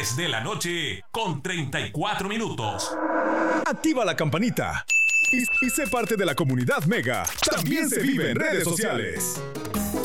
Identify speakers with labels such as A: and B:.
A: 10 de la noche con 34 minutos.
B: Activa la campanita y sé parte de la comunidad Mega. También se vive en redes sociales.